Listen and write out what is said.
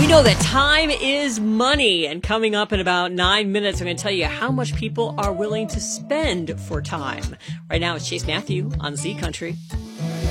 know that time is money, and coming up in about 9 minutes, I'm going to tell you how much people are willing to spend for time. Right now, it's Chase Matthew on Z Country.